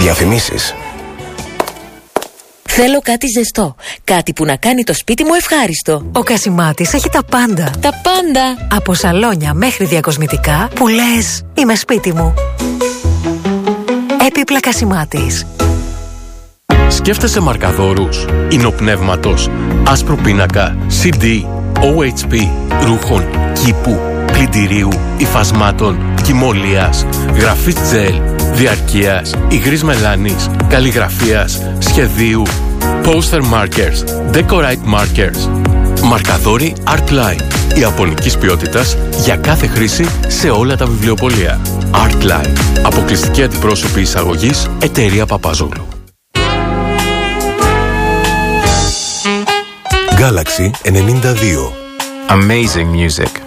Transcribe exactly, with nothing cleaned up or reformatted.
Διαφημίσεις. Θέλω κάτι ζεστό. Κάτι που να κάνει το σπίτι μου ευχάριστο. Ο Κασιμάτης έχει τα πάντα. Τα πάντα. Από σαλόνια μέχρι διακοσμητικά που λες είμαι σπίτι μου. Έπιπλα Κασιμάτης. Σκέφτεσαι μαρκαδόρους, ινοπνεύματος, άσπρο πίνακα, σι ντι, ο έιτς πι, ρούχων, κήπου, πλυντηρίου, υφασμάτων, κυμολίας, γραφής τζελ, διαρκείας, υγρής μελάνης, καλλιγραφίας, σχεδίου, poster markers, decorate markers. Μαρκαδόροι Artline, ιαπωνικής ποιότητας για κάθε χρήση σε όλα τα βιβλιοπωλεία. Artline, αποκλειστική αντιπρόσωπη εισαγωγής, εταιρεία Παπαζόγλου. Galaxy ενενήντα δύο. Amazing music.